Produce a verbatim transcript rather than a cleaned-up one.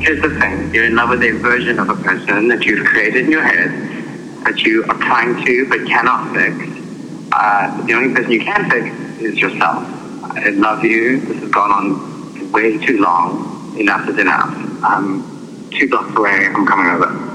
here's the thing. You're in love with a version of a person that you've created in your head, that you are trying to but cannot fix. Uh, the only person you can fix is yourself. I love you. This has gone on way too long. Enough is enough. I'm two blocks away. I'm coming over.